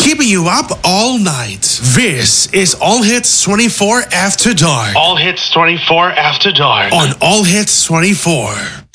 keeping you up all night. This is All Hits 24 After Dark. All Hits 24 After Dark. On All Hits 24.